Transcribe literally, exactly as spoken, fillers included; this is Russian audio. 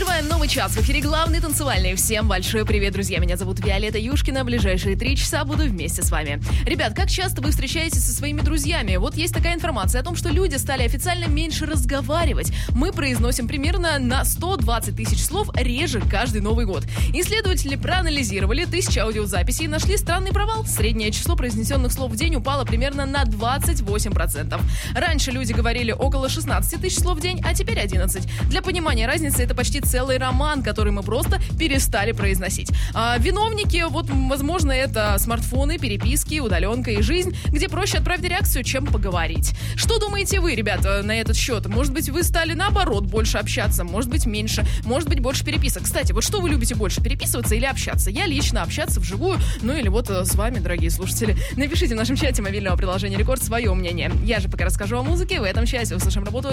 Открываем новый час. В эфире главный танцевальный. Всем большой привет, друзья. Меня зовут Виолетта Юшкина. Ближайшие три часа буду вместе с вами. Ребят, как часто вы встречаетесь со своими друзьями? Вот есть такая информация о том, что люди стали официально меньше разговаривать. Мы произносим примерно на сто двадцать тысяч слов реже каждый Новый год. Исследователи проанализировали тысячи аудиозаписей и нашли странный провал. Среднее число произнесенных слов в день упало примерно на двадцать восемь процентов. Раньше люди говорили около шестнадцать тысяч слов в день, а теперь одиннадцать. Для понимания разницы, это почти целый роман, который мы просто перестали произносить. А виновники, вот, возможно, это смартфоны, переписки, удаленка и жизнь, где проще отправить реакцию, чем поговорить. Что думаете вы, ребята, на этот счет? Может быть, вы стали, наоборот, больше общаться, может быть, меньше, может быть, больше переписок. Кстати, вот что вы любите больше, переписываться или общаться? Я лично общаться вживую, ну или вот с вами, дорогие слушатели. Напишите в нашем чате мобильного приложения «Рекорд» свое мнение. Я же пока расскажу о музыке. В этом часе услышим работу